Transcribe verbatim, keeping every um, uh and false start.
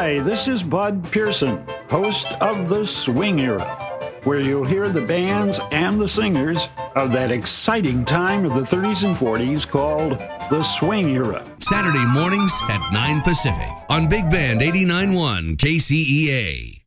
Hi, this is Bud Pearson, host of The Swing Era, where you'll hear the bands and the singers of that exciting time of the thirties and forties called The Swing Era. Saturday mornings at nine Pacific on Big Band eighty-nine point one K C E A.